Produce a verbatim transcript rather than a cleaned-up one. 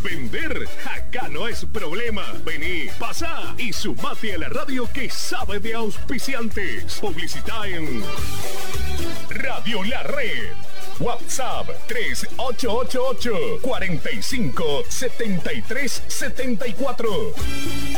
Vender, acá no es problema. Vení, pasá y sumate a la radio que sabe de auspiciantes. Publicita en Radio La Red. WhatsApp tres ocho ocho ocho, cuatro cinco, siete tres siete cuatro.